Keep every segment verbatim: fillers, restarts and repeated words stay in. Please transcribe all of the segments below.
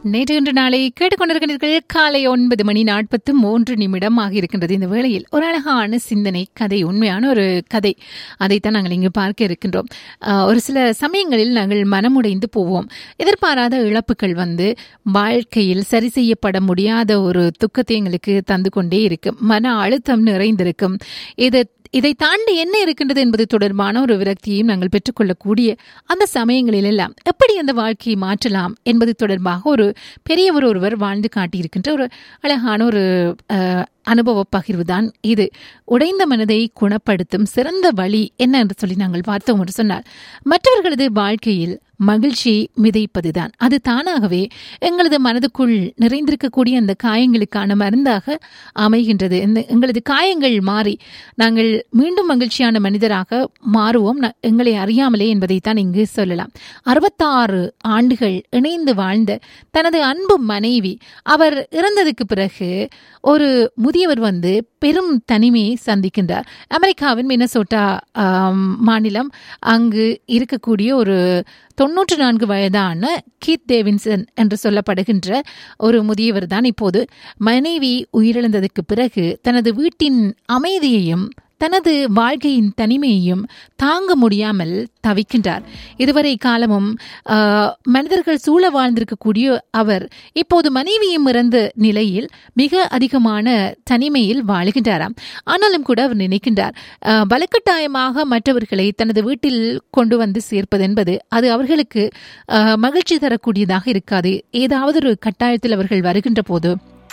நேற்று இன்று நாளை கேட்டுக்கொண்டிருக்கிறீர்கள். காலை ஒன்பது மணி நாற்பத்து மூன்று நிமிடம் ஆகியிருக்கின்றது. இந்த வேளையில் ஒரு அழகான சிந்தனை கதை, உண்மையான ஒரு கதை, அதைத்தான் நாங்கள் இங்கு பார்க்க இருக்கின்றோம். ஒரு சில சமயங்களில் நாங்கள் மனமுடைந்து போவோம். எதிர்பாராத இழப்புகள் வந்து வாழ்க்கையில் சரி செய்யப்பட முடியாத ஒரு துக்கத்தை எங்களுக்கு தந்து கொண்டே இருக்கும். மன அழுத்தம் நிறைந்திருக்கும். இது இதை தாண்டி என்ன இருக்கின்றது என்பது தொடர்பான ஒரு விரக்தியையும் நாங்கள் பெற்றுக்கொள்ளக்கூடிய அந்த சமயங்களில் எல்லாம் எப்படி அந்த வாழ்க்கையை மாற்றலாம் என்பது தொடர்பாக ஒரு பெரியவர் ஒருவர் வாழ்ந்து காட்டியிருக்கின்ற ஒரு அழகான ஒரு அனுபவ பகிர்வுதான் இது. உடைந்த மனதை குணப்படுத்தும் சிறந்த வழி என்ன என்று சொல்லி நாங்கள் பார்த்தோம் என்று சொன்னால், மற்றவர்களது வாழ்க்கையில் மகிழ்ச்சி மிதைப்பதுதான். அது தானாகவே எங்களது மனதுக்குள் நிறைந்திருக்கக்கூடிய அந்த காயங்களுக்கான மருந்தாக அமைகின்றது. எங்களது காயங்கள் மாறி நாங்கள் மீண்டும் மகிழ்ச்சியான மனிதராக மாறுவோம், எங்களை அறியாமலே என்பதைத்தான் இங்கு சொல்லலாம். அறுபத்தாறு ஆண்டுகள் இணைந்து வாழ்ந்த தனது அன்பு மனைவி அவர் இறந்ததுக்கு பிறகு ஒரு முதியவர் வந்து பெரும் தனிமையை சந்திக்கின்றார். அமெரிக்காவின் மினசோட்டா மாநிலம், அங்கு இருக்கக்கூடிய ஒரு தொன்னூற்று நான்கு வயதான கீத் டேவின்சன் என்று சொல்லப்படுகின்ற ஒரு முதியவர் தான் இப்போது மனைவி உயிரிழந்ததற்கு பிறகு தனது வீட்டின் அமைதியையும் தனது வாழ்க்கையின் தனிமையையும் தாங்க முடியாமல் தவிக்கின்றார். இதுவரை காலமும் மனிதர்கள் சூழ வாழ்ந்திருக்கக்கூடிய அவர் இப்போது மனைவியும் இறந்த நிலையில் மிக அதிகமான தனிமையில் வாழுகின்றாராம். ஆனாலும் கூட அவர் நினைக்கின்றார், வலுக்கட்டாயமாக மற்றவர்களை தனது வீட்டில் கொண்டு வந்து சேர்ப்பது என்பது அது அவர்களுக்கு மகிழ்ச்சி தரக்கூடியதாக இருக்காது. ஏதாவது ஒரு கட்டாயத்தில் அவர்கள் வருகின்ற போது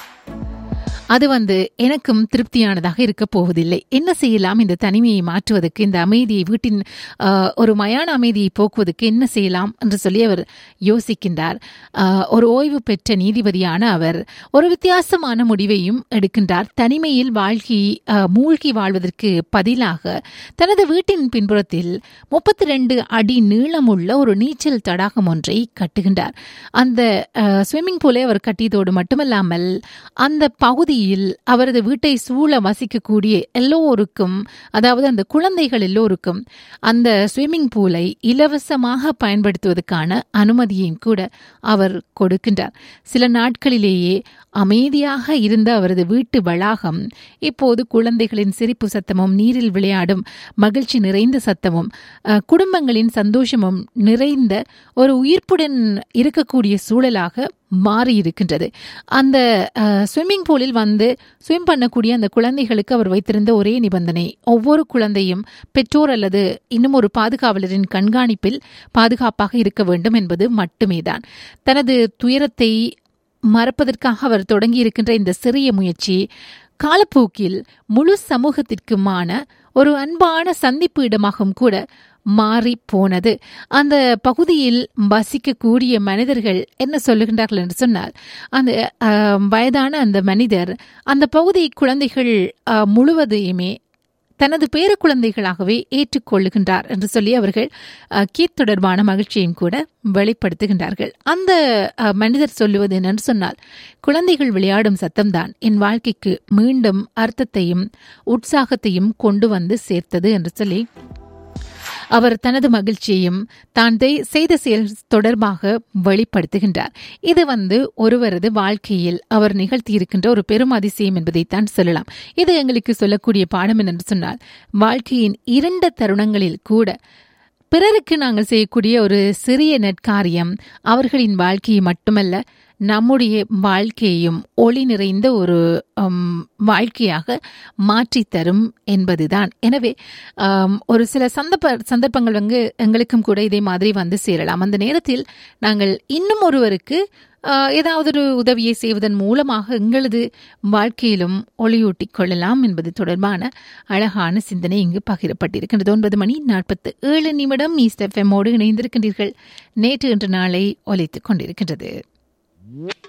அது வந்து எனக்கும் திருப்தியானதாக இருக்க போவதில்லை. என்ன செய்யலாம் இந்த தனிமையை மாற்றுவதற்கு, இந்த அமைதியை, வீட்டின் ஒரு மயான அமைதியை போக்குவதற்கு என்ன செய்யலாம் என்று சொல்லி அவர் யோசிக்கின்றார். ஒரு ஓய்வு பெற்ற நீதிபதியான அவர் ஒரு வித்தியாசமான முடிவையும் எடுக்கின்றார். தனிமையில் வாழ்க்கை மூழ்கி வாழ்வதற்கு பதிலாக தனது வீட்டின் பின்புறத்தில் முப்பத்தி ரெண்டு அடி நீளமுள்ள ஒரு நீச்சல் தடாகம் ஒன்றை கட்டுகின்றார். அந்த ஸ்விம்மிங் பூலை அவர் கட்டியதோடு மட்டுமல்லாமல் அந்த பகுதி அவரது வீட்டை சூழ வசிக்கக்கூடிய எல்லோருக்கும், அதாவது அந்த குழந்தைகள் எல்லோருக்கும் அந்த ஸ்விம்மிங் பூலை இலவசமாக பயன்படுத்துவதற்கான அனுமதியையும் கூட அவர் கொடுக்கின்றார். சில நாட்களிலேயே அமைதியாக இருந்த அவரது வீட்டு வளாகம் இப்போது குழந்தைகளின் சிரிப்பு சத்தமும், நீரில் விளையாடும் மகிழ்ச்சி நிறைந்த சத்தமும், குடும்பங்களின் சந்தோஷமும் நிறைந்த ஒரு உயிர்ப்புடன் இருக்கக்கூடிய சூழலாக மாறி இருக்கின்றது. அந்த ஸ்விம்மிங் பூலில் வந்து ஸ்விம் பண்ணக்கூடிய அந்த குழந்தைகளுக்கு அவர் வைத்திருந்த ஒரே நிபந்தனை, ஒவ்வொரு குழந்தையும் பெற்றோர் அல்லது இன்னும் ஒரு பாதுகாவலரின் கண்காணிப்பில் பாதுகாப்பாக இருக்க வேண்டும் என்பது மட்டுமே தான். தனது துயரத்தை மறப்பதற்காக அவர் தொடங்கி இருக்கின்ற இந்த சிறிய முயற்சி காலப்போக்கில் முழு சமூகத்திற்குமான ஒரு அன்பான சந்திப்பு இடமாகவும் கூட மாறி போனது. அந்த பகுதியில் வசிக்கக்கூடிய மனிதர்கள் என்ன சொல்லுகின்றார்கள் என்று சொன்னால், அந்த வயதான அந்த மனிதர் அந்த பகுதி குழந்தைகள் முழுவதையுமே தனது பேர குழந்தைகளாகவே ஏற்றுக்கொள்ளுகின்றார் என்று சொல்லி அவர்கள் கீத் தொடர்பான மகிழ்ச்சியையும் கூட வெளிப்படுத்துகின்றார்கள். அந்த மனிதர் சொல்லுவது என்னென்று சொன்னால், குழந்தைகள் விளையாடும் சத்தம்தான் என் வாழ்க்கைக்கு மீண்டும் அர்த்தத்தையும் உற்சாகத்தையும் கொண்டு வந்து சேர்த்தது என்று சொல்லி அவர் தனது மகிழ்ச்சியையும் தான் செய்த செயல் தொடர்பாக வெளிப்படுத்துகின்றார். இது வந்து ஒருவரது வாழ்க்கையில் அவர் நிகழ்த்தியிருக்கின்ற ஒரு பெரும் அதிசயம் என்பதைத்தான் சொல்லலாம். இது எங்களுக்கு சொல்லக்கூடிய பாடம் என்று சொன்னால், வாழ்க்கையின் இரண்ட தருணங்களில் கூட பிறருக்கு நாங்கள் செய்யக்கூடிய ஒரு சிறிய நற்காரியம் அவர்களின் வாழ்க்கையை மட்டுமல்ல, நம்முடைய வாழ்க்கையையும் ஒளி நிறைந்த ஒரு வாழ்க்கையாக மாற்றித்தரும் என்பதுதான். எனவே ஒரு சில சந்தர்ப்ப சந்தர்ப்பங்கள் வந்து எங்களுக்கும் கூட இதே மாதிரி வந்து சேரலாம். அந்த நேரத்தில் நாங்கள் இன்னும் ஒருவருக்கு ஏதாவது ஒரு உதவியை செய்வதன் மூலமாக எங்களது வாழ்க்கையிலும் ஒளியூட்டிக் கொள்ளலாம் என்பது தொடர்பான அழகான சிந்தனை இங்கு பகிரப்பட்டிருக்கின்றது. ஒன்பது மணி நாற்பத்து ஏழு நிமிடம் ஈஸ்ட் எஃப்எம்மோடு இணைந்திருக்கின்றீர்கள். நேற்று இன்று நாளை ஒலித்துக் கொண்டிருக்கின்றது.